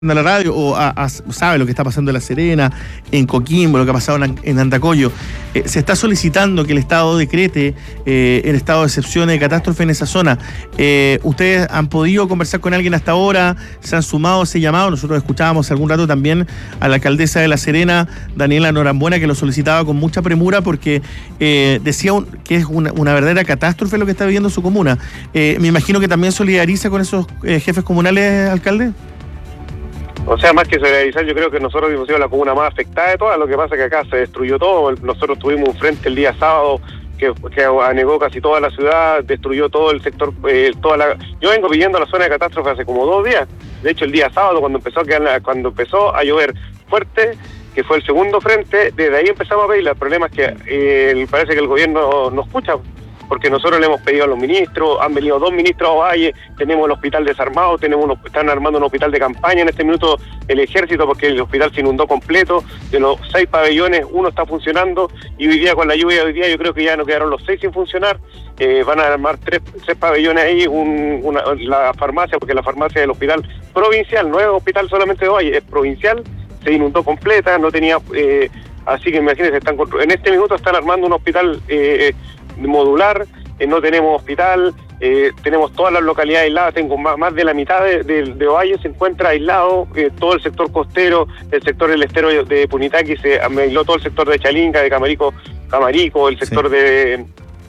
de la radio o sabe lo que está pasando en La Serena, en Coquimbo, lo que ha pasado en Andacollo, se está solicitando que el Estado decrete el estado de excepción de catástrofe en esa zona. ¿Ustedes han podido conversar con alguien hasta ahora? ¿Se han sumado a ese llamado? Nosotros escuchábamos algún rato también a la alcaldesa de La Serena, Daniela Norambuena, que lo solicitaba con mucha premura porque decía que es una verdadera catástrofe lo que está viviendo su comuna. Me imagino que también solidariza con esos jefes comunales, alcalde. O sea, más que solidarizar, yo creo que nosotros hemos sido la comuna más afectada de todas. Lo que pasa es que acá se destruyó todo. Nosotros tuvimos un frente el día sábado que anegó casi toda la ciudad, destruyó todo el sector, Yo vengo pidiendo la zona de catástrofe hace como 2 días. De hecho, el día sábado, cuando empezó a llover fuerte, que fue el segundo frente, desde ahí empezamos a pedir. El problema es que parece que el gobierno no escucha, porque nosotros le hemos pedido a los ministros, han venido 2 ministros a Valle, tenemos el hospital desarmado, están armando un hospital de campaña en este minuto el ejército, porque el hospital se inundó completo. De los 6 pabellones, 1 está funcionando, y hoy día con la lluvia de hoy día yo creo que ya no quedaron los 6 sin funcionar. Van a armar 3 pabellones ahí, la farmacia, porque la farmacia del hospital provincial, no es hospital solamente de Valle, es provincial, se inundó completa, no tenía... así que imagínense, en este minuto están armando un hospital modular, no tenemos hospital, tenemos todas las localidades aisladas. Tengo más de la mitad de Ovalle se encuentra aislado, todo el sector costero, el sector del estero de Punitaqui, se aisló todo el sector de Chalinca, de Camarico, el sector del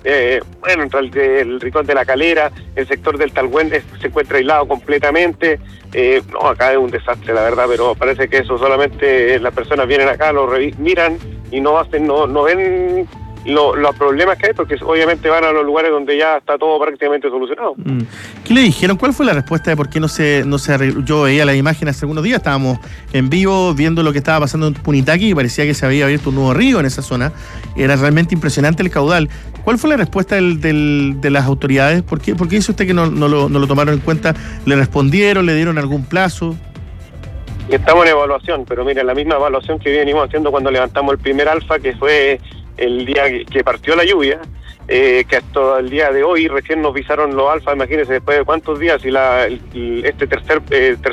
Rincón de la Calera, el sector del Talgüén se encuentra aislado completamente. Acá es un desastre, la verdad, pero parece que eso solamente las personas vienen acá, lo miran y no ven los problemas que hay, porque obviamente van a los lugares donde ya está todo prácticamente solucionado. ¿Qué le dijeron? ¿Cuál fue la respuesta de por qué no se arregló? Yo veía las imágenes hace algunos días, estábamos en vivo viendo lo que estaba pasando en Punitaqui y parecía que se había abierto un nuevo río en esa zona. Era realmente impresionante el caudal. ¿Cuál fue la respuesta de las autoridades? ¿Por qué dice usted que no lo tomaron en cuenta? ¿Le respondieron? ¿Le dieron algún plazo? Estamos en evaluación, pero mira, la misma evaluación que venimos haciendo cuando levantamos el primer alfa, que fue el día que partió la lluvia, que hasta el día de hoy recién nos visaron los alfas. Imagínense después de cuántos días, y este tercer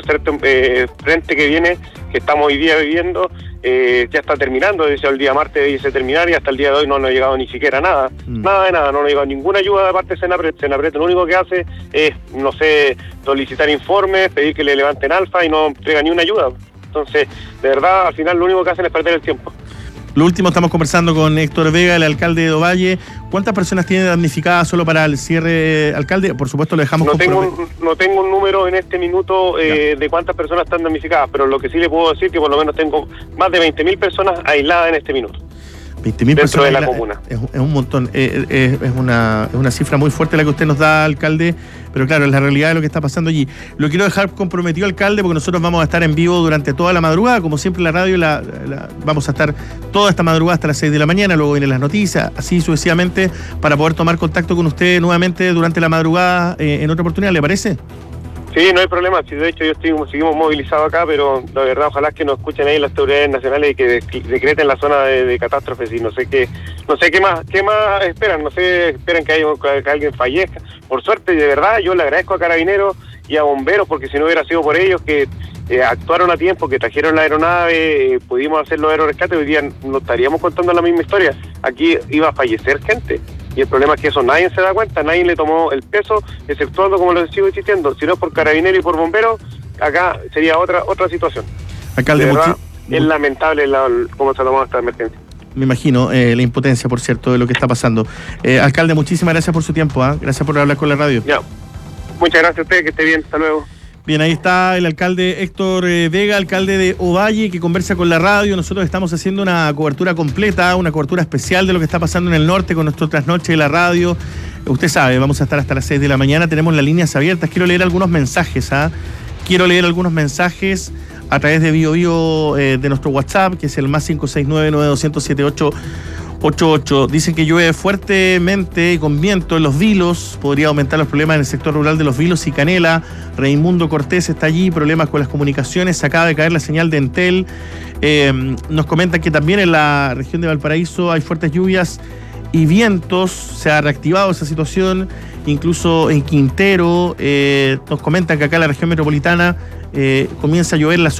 frente que viene, que estamos hoy día viviendo, ya está terminando. De hecho, el día martes dice terminar y hasta el día de hoy no nos ha llegado ni siquiera nada. Nada de nada, no nos ha llegado ninguna ayuda de parte de Senapred. Senapred lo único que hace es, solicitar informes, pedir que le levanten alfa y no entrega ni una ayuda. Entonces, de verdad, al final lo único que hacen es perder el tiempo. Lo último, estamos conversando con Héctor Vega, el alcalde de Ovalle. ¿Cuántas personas tiene damnificadas solo para el cierre, alcalde? Por supuesto, lo dejamos... No tengo un número en este minuto de cuántas personas están damnificadas, pero lo que sí le puedo decir que por lo menos tengo más de 20.000 personas aisladas en este minuto. 20.000 personas de la comuna. Es un montón, es una cifra muy fuerte la que usted nos da, alcalde, pero claro, es la realidad de lo que está pasando allí. Lo quiero dejar comprometido, alcalde, porque nosotros vamos a estar en vivo durante toda la madrugada, como siempre la radio, vamos a estar toda esta madrugada hasta las 6 de la mañana, luego vienen las noticias, así sucesivamente, para poder tomar contacto con usted nuevamente durante la madrugada en otra oportunidad, ¿le parece? Sí, no hay problema. Sí, de hecho, seguimos movilizados acá, pero la verdad, ojalá que nos escuchen ahí las autoridades nacionales y que decreten la zona de catástrofes. Y no sé qué más esperan. No sé, esperan que alguien fallezca. Por suerte, de verdad, yo le agradezco a Carabineros y a Bomberos, porque si no hubiera sido por ellos que actuaron a tiempo, que trajeron la aeronave, pudimos hacer los aerorescates, hoy día no estaríamos contando la misma historia. Aquí iba a fallecer gente. Y el problema es que eso nadie se da cuenta, nadie le tomó el peso, exceptuando, como lo sigo insistiendo, si no es por Carabineros y por Bomberos, acá sería otra situación. Alcalde, de verdad, es lamentable cómo se ha tomado esta emergencia. Me imagino la impotencia, por cierto, de lo que está pasando. Alcalde, muchísimas gracias por su tiempo, gracias por hablar con la radio. Ya, muchas gracias a usted, que esté bien, hasta luego. Bien, ahí está el alcalde Héctor Vega, alcalde de Ovalle, que conversa con la radio. Nosotros estamos haciendo una cobertura completa, una cobertura especial de lo que está pasando en el norte con nuestro trasnoche de la radio. Usted sabe, vamos a estar hasta las 6 de la mañana, tenemos las líneas abiertas. Quiero leer algunos mensajes, Quiero leer algunos mensajes a través de BioBio de nuestro WhatsApp, que es el más 569-9200-7888. Dicen que llueve fuertemente y con viento en Los Vilos. Podría aumentar los problemas en el sector rural de Los Vilos y Canela. Raimundo Cortés está allí, problemas con las comunicaciones. Acaba de caer la señal de Entel. Nos comentan que también en la región de Valparaíso hay fuertes lluvias y vientos. Se ha reactivado esa situación incluso en Quintero. Nos comentan que acá en la región metropolitana comienza a llover en la